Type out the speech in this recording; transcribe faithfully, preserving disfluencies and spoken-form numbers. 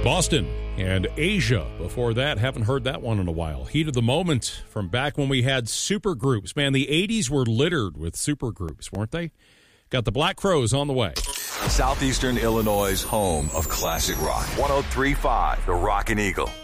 Boston and Asia. Before that, haven't heard that one in a while. Heat of the moment from back when we had supergroups. Man, the eighties were littered with supergroups, weren't they? Got the Black Crowes on the way. Southeastern Illinois' home of classic rock. one oh three point five, The Rockin' Eagle.